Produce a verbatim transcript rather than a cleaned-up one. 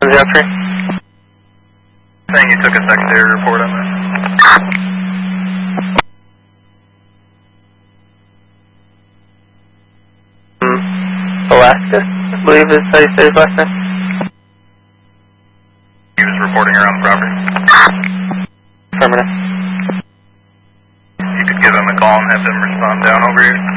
Jeffrey? Saying you took a secondary report on that. Um, Alaska, I believe is how you say his last name. He was reporting around the property. Affirmative. You could give him a call and have him respond down over here.